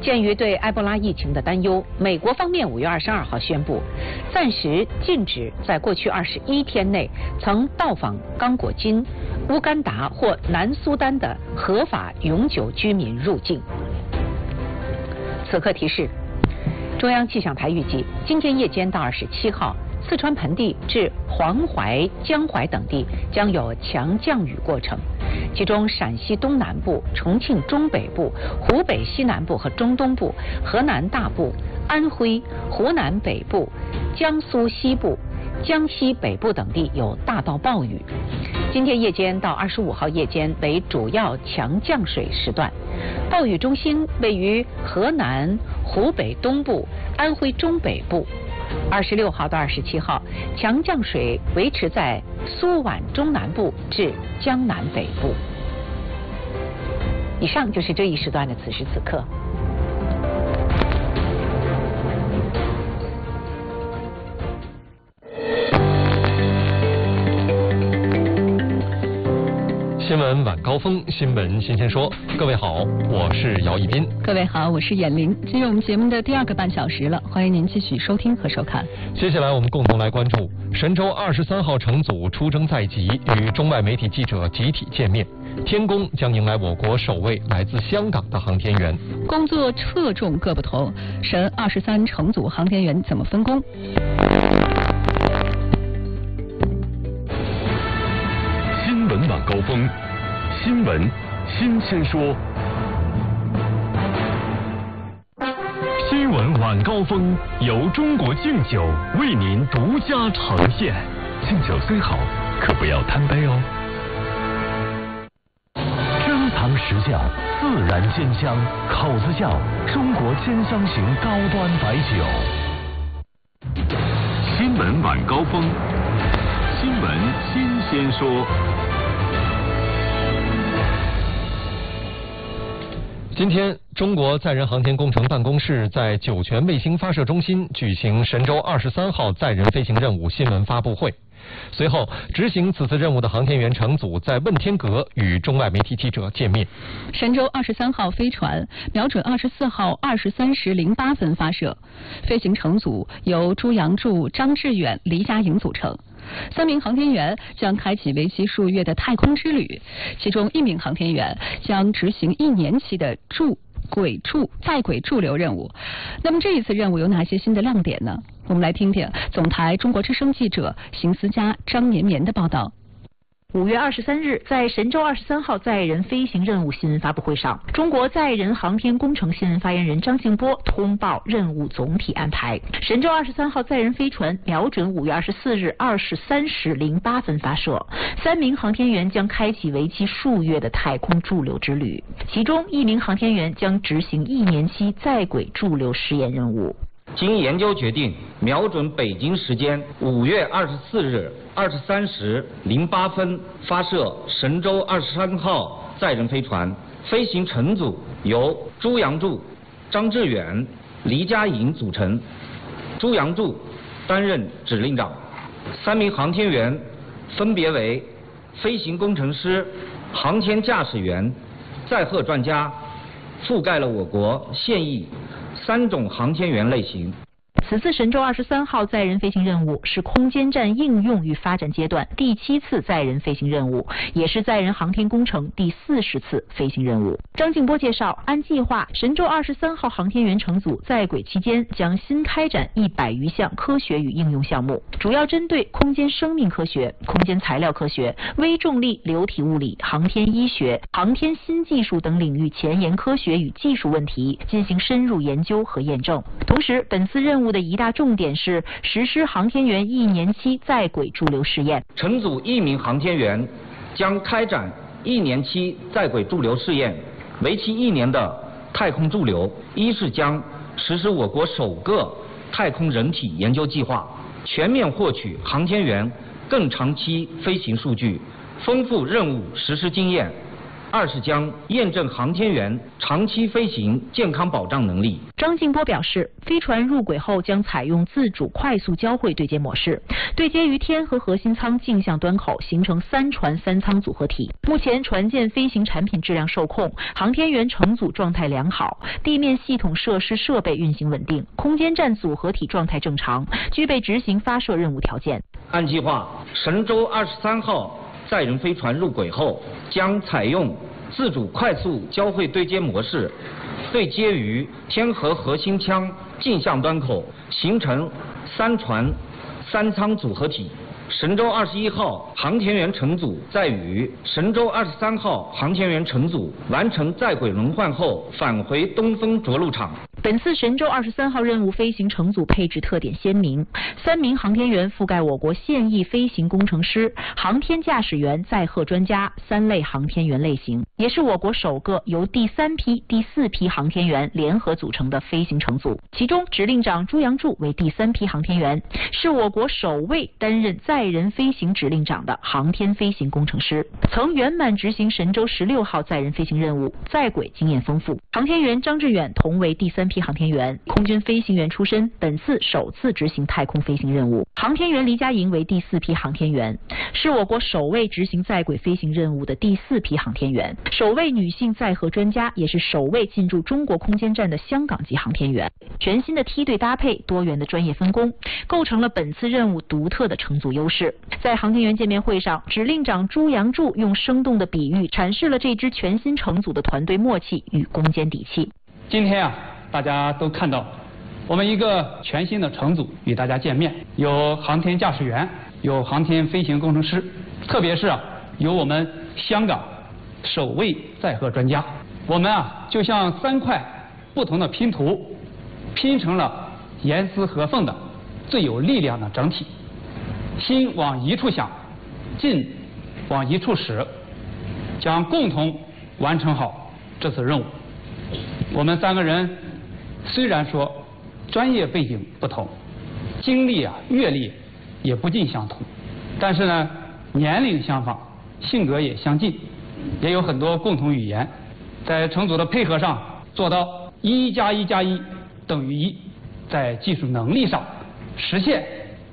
鉴于对埃博拉疫情的担忧，美国方面5月22号宣布，暂时禁止在过去21天内曾到访刚果金、乌干达或南苏丹的合法永久居民入境。此刻提示：中央气象台预计，今天夜间到27号，四川盆地至黄淮、江淮等地将有强降雨过程，其中陕西东南部、重庆中北部、湖北西南部和中东部、河南大部、安徽、湖南北部、江苏西部、江西北部等地有大到暴雨。今天夜间到25号夜间为主要强降水时段，暴雨中心位于河南、湖北东部、安徽中北部。26号到27号，强降水维持在苏皖中南部至江南北部。以上就是这一时段的此时此刻。 新闻晚高峰，新闻新鲜说。各位好，我是姚一斌。 各位好，我是闫玲。进入我们节目的第2个半小时了，欢迎您继续收听和收看。 接下来我们共同来关注神舟23号乘组出征在即，与中外媒体记者集体见面。天宫将迎来我国首位来自香港的航天员。 工作侧重各不同，神23乘组航天员怎么分工？ 新闻晚高峰，新闻新鲜说。新闻晚高峰由中国敬酒为您独家呈现。敬酒虽好，可不要贪杯哦。珍藏实窖，自然煎香，口子窖，中国煎香型高端白酒。新闻晚高峰，新闻新鲜说。 今天，中国载人航天工程办公室在酒泉卫星发射中心举行神舟23号载人飞行任务新闻发布会。随后，执行此次任务的航天员乘组在问天阁与中外媒体记者见面。 神舟23号飞船瞄准24号23时08分发射，飞行乘组由朱杨柱、张志远、黎佳颖组成。3名航天员将开启为期数月的太空之旅，其中1名航天员将执行1年期的在轨驻留任务。那么这一次任务有哪些新的亮点呢？我们来听听总台中国之声记者邢思佳、张绵绵的报道。 5月23日，在神舟23号载人飞行任务新闻发布会上，中国载人航天工程新闻发言人张静波通报任务总体安排。神舟23号载人飞船瞄准5月24日23时08分发射，3名航天员将开启为期数月的太空驻留之旅，其中1名航天员将执行1年期在轨驻留试验任务。 经研究决定，瞄准北京时间5月24日23时08分发射神舟23号载人飞船，飞行乘组由朱杨柱、张志远、黎佳颖组成。朱杨柱担任指令长，3名航天员分别为飞行工程师、航天驾驶员、载荷专家，覆盖了我国现役3种航天员类型。 此次神舟23号载人飞行任务是空间站应用与发展阶段第7次载人飞行任务，也是载人航天工程第40次飞行任务。张静波介绍，按计划，神舟23号航天员乘组在轨期间将新开展100余项科学与应用项目，主要针对空间生命科学、空间材料科学、微重力流体物理、航天医学、航天新技术等领域前沿科学与技术问题进行深入研究和验证。同时，本次任务的一大重点是实施航天员1年期在轨驻留试验。 乘组1名航天员将开展1年期在轨驻留试验，为期1年的太空驻留，一是将实施我国首个太空人体研究计划，全面获取航天员更长期飞行数据，丰富任务实施经验； 二是将验证航天员长期飞行健康保障能力。 张静波表示，飞船入轨后将采用自主快速交会对接模式，对接于天和核心舱径向端口，形成3船3舱组合体。目前船舰飞行产品质量受控，航天员乘组状态良好，地面系统设施设备运行稳定，空间站组合体状态正常，具备执行发射任务条件。 按计划，神舟23号载人飞船入轨后，将采用自主快速交会对接模式，对接于天和核心舱径向端口，形成3船3舱组合体。神舟21号航天员乘组在与神舟23号航天员乘组完成在轨轮换后，返回东风着陆场。 本次神舟23号任务飞行乘组配置特点鲜明，3名航天员覆盖我国现役飞行工程师、航天驾驶员、载荷专家3类航天员类型，也是我国首个由第3批、第4批航天员联合组成的飞行乘组。其中，指令长朱杨柱为第3批航天员，是我国首位担任载人飞行指令长的航天飞行工程师，曾圆满执行神舟16号载人飞行任务，在轨经验丰富。航天员张志远同为第3批航天员，空军飞行员出身，本次首次执行太空飞行任务。航天员黎佳莹为第4批航天员，是我国首位执行在轨飞行任务的第4批航天员，首位女性载荷专家，也是首位进驻中国空间站的香港籍航天员。全新的梯队搭配，多元的专业分工，构成了本次任务独特的乘组优势。在航天员见面会上，指令长朱杨柱用生动的比喻阐释了这支全新乘组的团队默契与攻坚底气。 今天大家都看到我们一个全新的乘组与大家见面，有航天驾驶员，有航天飞行工程师，特别是有我们香港首位载荷专家。我们就像3块不同的拼图，拼成了严丝合缝的最有力量的整体。心往一处想，劲往一处使，将共同完成好这次任务。我们3个人虽然说专业背景不同，经历阅历也不尽相同，但是呢，年龄相仿，性格也相近，也有很多共同语言。在乘组的配合上做到1+1+1等于1，在技术能力上实现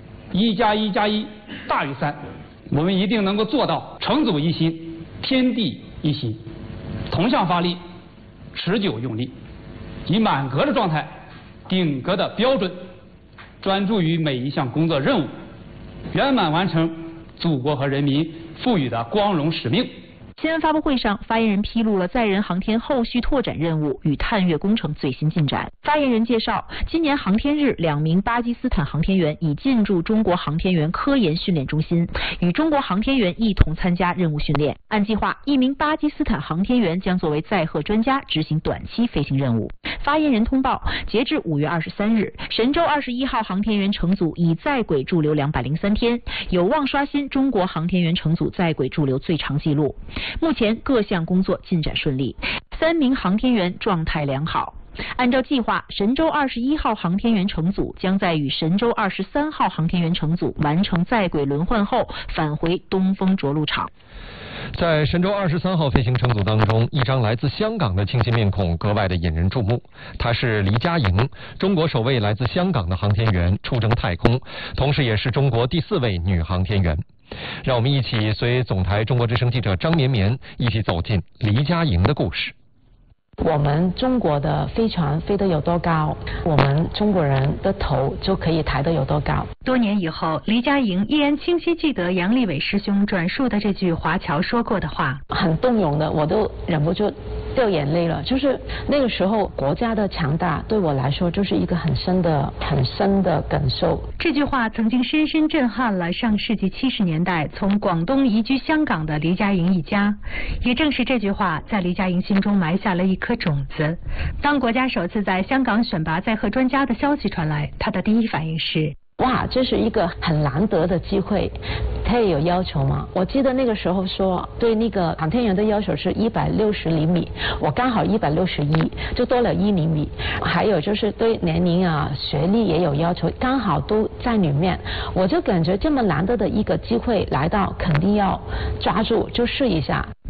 1+1+1大于3，我们一定能够做到乘组一心，天地一心，同向发力，持久用力，以满格的状态，顶格的标准，专注于每一项工作任务，圆满完成祖国和人民赋予的光荣使命。 新闻发布会上，发言人披露了载人航天后续拓展任务与探月工程最新进展。发言人介绍，今年航天日，2名巴基斯坦航天员已进驻中国航天员科研训练中心，与中国航天员一同参加任务训练。按计划，1名巴基斯坦航天员将作为载荷专家执行短期飞行任务。发言人通报，截至5月23日，神舟21号航天员乘组已在轨驻留203天，有望刷新中国航天员乘组在轨驻留最长纪录。目前各项工作进展顺利，3名航天员状态良好。按照计划，神舟21号航天员乘组将在与神舟23号航天员乘组完成在轨轮换后，返回东风着陆场。 在神舟23号飞行乘组当中，一张来自香港的清新面孔格外的引人注目。她是黎佳莹，中国首位来自香港的航天员出征太空，同时也是中国第4位女航天员。让我们一起随总台中国之声记者张绵绵一起走进黎佳莹的故事。 我们中国的飞船飞得有多高，我们中国人的头就可以抬得有多高。 多年以后，黎佳莹依然清晰记得杨利伟师兄转述的这句华侨说过的话， 很动容的，我都忍不住掉眼泪了。就是那个时候国家的强大对我来说就是一个很深的感受。 这句话曾经深深震撼了上世纪70年代从广东移居香港的黎佳莹一家，也正是这句话在黎佳莹心中埋下了一颗种子。当国家首次在香港选拔载荷专家的消息传来，他的第一反应是： 哇，这是一个很难得的机会。他也有要求吗？我记得那个时候说对那个航天员的要求是160厘米，我刚好161，就多了1厘米。还有就是对年龄学历也有要求，刚好都在里面。我就感觉这么难得的一个机会来到，肯定要抓住，就试一下。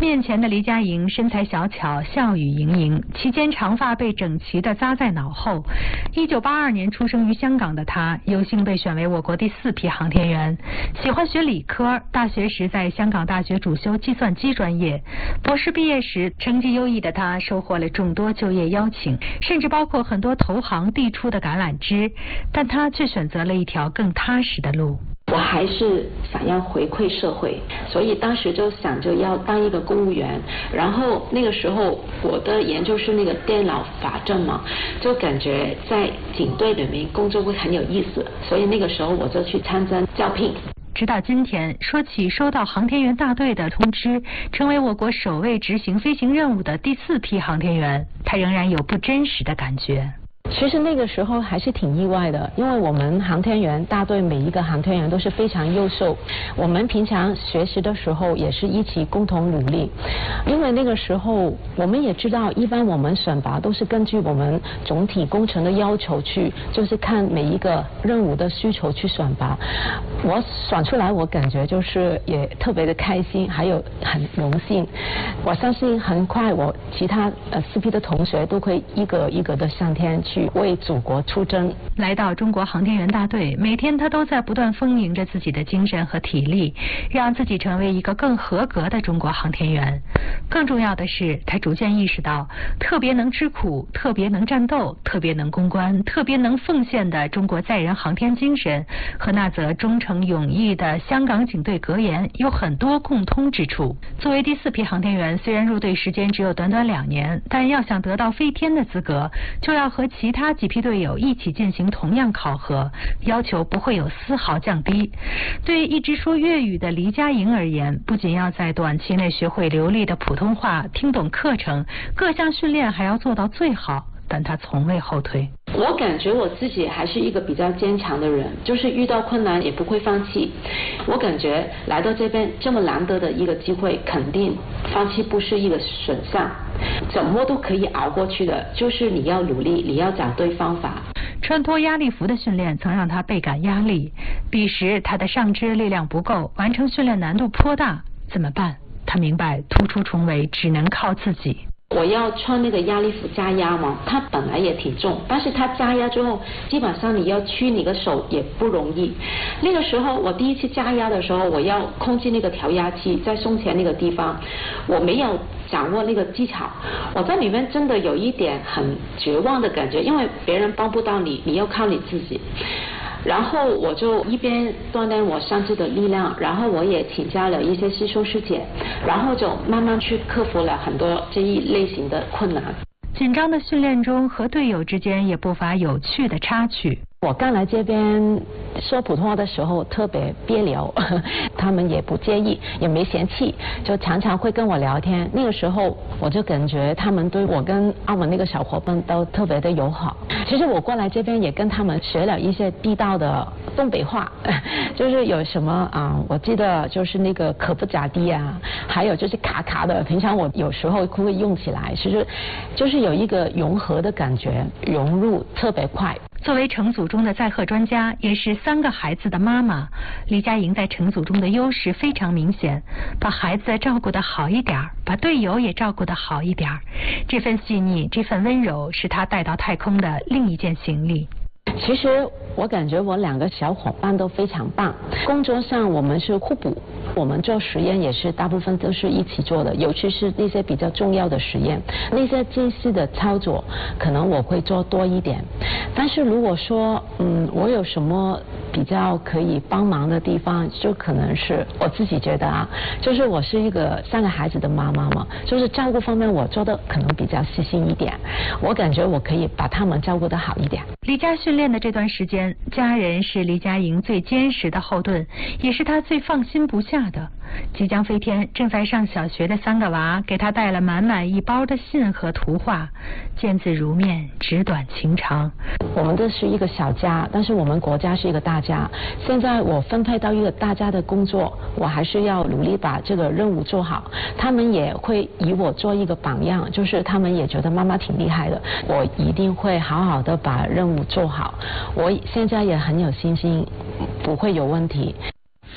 面前的黎佳莹身材小巧，笑语盈盈，齐肩长发被整齐地扎在脑后。1982年出生于香港的她，有幸被选为我国第4批航天员。喜欢学理科，大学时在香港大学主修计算机专业。博士毕业时，成绩优异的她收获了众多就业邀请，甚至包括很多投行递出的橄榄枝，但她却选择了一条更踏实的路。 我还是想要回馈社会，所以当时就想着要当一个公务员。然后那个时候我的研究是那个电脑法政嘛，就感觉在警队里面工作会很有意思，所以那个时候我就去参加招聘。 直到今天，说起收到航天员大队的通知，成为我国首位执行飞行任务的第4批航天员，他仍然有不真实的感觉。 其实那个时候还是挺意外的，因为我们航天员大队每一个航天员都是非常优秀，我们平常学习的时候也是一起共同努力。因为那个时候我们也知道，一般我们选拔都是根据我们总体工程的要求去，就是看每一个任务的需求去选拔。我选出来，我感觉就是也特别的开心，还有很荣幸。我相信很快我其他4批的同学都会一个一个的上天去为祖国出征。 来到中国航天员大队，每天他都在不断丰盈着自己的精神和体力，让自己成为一个更合格的中国航天员。更重要的是，他逐渐意识到，特别能吃苦、特别能战斗、特别能攻关、特别能奉献的中国载人航天精神和那则忠诚勇毅的香港警队格言有很多共通之处。作为第4批航天员，虽然入队时间只有短短2年，但要想得到飞天的资格，就要和其他几批队友一起进行同样考核，要求不会有丝毫降低。对一直说粤语的黎佳莹而言，不仅要在短期内学会流利的普通话，听懂课程，各项训练还要做到最好，但她从未后退。 我感觉我自己还是一个比较坚强的人，就是遇到困难也不会放弃。我感觉来到这边这么难得的一个机会，肯定放弃不是一个选项，怎么都可以熬过去的，就是你要努力，你要找对方法。 穿脱压力服的训练曾让他倍感压力，彼时他的上肢力量不够，完成训练难度颇大，怎么办？他明白突出重围只能靠自己。 我要穿那个压力服加压嘛，它本来也挺重，但是它加压之后，基本上你要屈你的手也不容易。那个时候我第一次加压的时候，我要控制那个调压器在胸前那个地方，我没有掌握那个技巧，我在里面真的有一点很绝望的感觉，因为别人帮不到你，你要靠你自己。然后我就一边锻炼我上肢的力量，然后我也请教了一些师兄师姐，然后就慢慢去克服了很多这一类型的困难。 紧张的训练中，和队友之间也不乏有趣的插曲。 我刚来这边说普通话的时候特别别扭，他们也不介意，也没嫌弃，就常常会跟我聊天。那个时候我就感觉他们对我跟澳门那个小伙伴都特别的友好。其实我过来这边也跟他们学了一些地道的东北话，就是有什么我记得就是那个可不咋地啊，还有就是卡卡的，平常我有时候会用起来，其实就是有一个融合的感觉，融入特别快。 作为成组中的载荷专家，也是3个孩子的妈妈，黎佳莹在成组中的优势非常明显，把孩子照顾得好一点，把队友也照顾得好一点，这份细腻，这份温柔，是她带到太空的另一件行李。 其实我感觉我2个小伙伴都非常棒，工作上我们是互补，我们做实验也是大部分都是一起做的，尤其是那些比较重要的实验，那些精细的操作可能我会做多一点。但是如果说我有什么比较可以帮忙的地方，就可能是我自己觉得就是我是一个3个孩子的妈妈嘛，就是照顾方面我做的可能比较细心一点，我感觉我可以把他们照顾得好一点。 离家训练的这段时间，家人是黎佳莹最坚实的后盾，也是她最放心不下的。即将飞天，正在上小学的3个娃给她带了满满一包的信和图画，见字如面，纸短情长。 我们这是一个小家，但是我们国家是一个大家。现在我分配到一个大家的工作，我还是要努力把这个任务做好。他们也会以我做一个榜样，就是他们也觉得妈妈挺厉害的，我一定会好好的把任务做好。我现在也很有信心，不会有问题。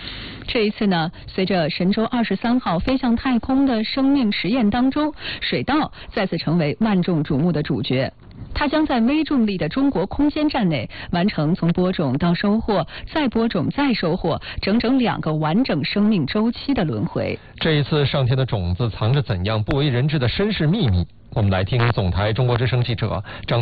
这一次呢，随着神舟23号飞向太空的生命实验当中，水稻再次成为万众瞩目的主角。它将在微重力的中国空间站内完成从播种到收获、再播种再收获整整2个完整生命周期的轮回。 这一次上天的种子藏着怎样不为人知的身世秘密？我们来听总台中国之声记者张